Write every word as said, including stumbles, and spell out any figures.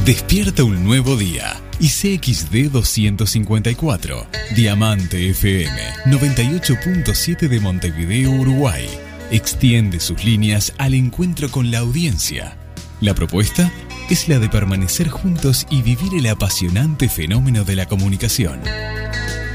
Despierta un nuevo día y C X D doscientos cincuenta y cuatro, Diamante F M noventa y ocho punto siete de Montevideo, Uruguay, extiende sus líneas al encuentro con la audiencia. La propuesta es la de permanecer juntos y vivir el apasionante fenómeno de la comunicación.